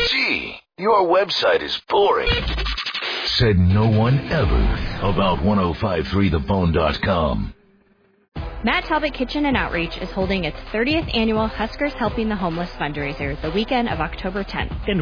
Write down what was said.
Gee, your website is boring. Said no one ever about 1053thephone.com. Matt Talbot Kitchen and Outreach is holding its 30th annual Huskers Helping the Homeless fundraiser the weekend of October 10th.